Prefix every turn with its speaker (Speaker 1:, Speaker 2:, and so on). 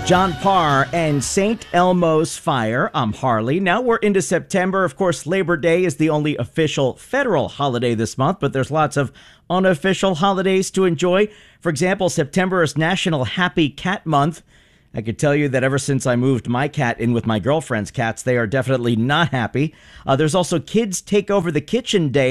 Speaker 1: John Parr and St. Elmo's Fire. I'm Harley. Now we're into September. Of course, Labor Day is the only official federal holiday this month, but there's lots of unofficial holidays to enjoy. For example, September is National Happy Cat Month. I could tell you that ever since I moved my cat in with my girlfriend's cats, they are definitely not happy. There's also Kids Take Over the Kitchen Day.